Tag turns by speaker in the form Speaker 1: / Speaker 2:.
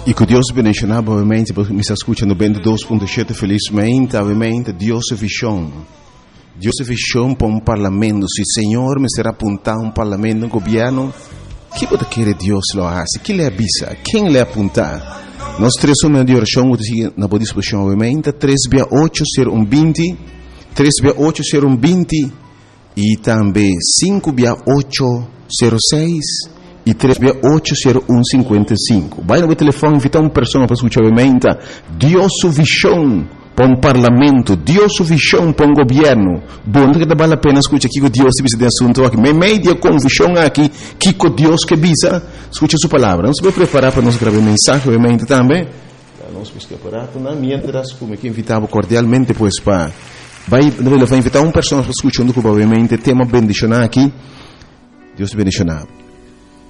Speaker 1: E que Deus bendiga, obviamente, porque me está escutando bem do 2.7, felizmente, obviamente, Deus é visão. Deus é visão para parlamento. Se o Senhor me será apontar parlamento, governo, que pode querer Deus lo hace? Que lhe avisa? Quem lhe apontar? Nós três somos de oração, na boa disposição, obviamente, 3680120, 3680120 e também 56806 e 3680155. Vai no telefone, invitar uma pessoa para escutar, obviamente, Deus é visão para parlamento, Deus é visão para governo. Bom, que vale a pena escutar aqui que Deus se de assunto aqui. Me media com visão aqui, que Deus que visa, escuta sua palavra. Nós vamos preparar para nós gravar mensagem, obviamente, também. Nós vamos preparar, mientras, como que invitava cordialmente, pois, para... Vai invitar uma pessoa para escutar, obviamente, tema bendicionar aqui. Deus te bendicionar.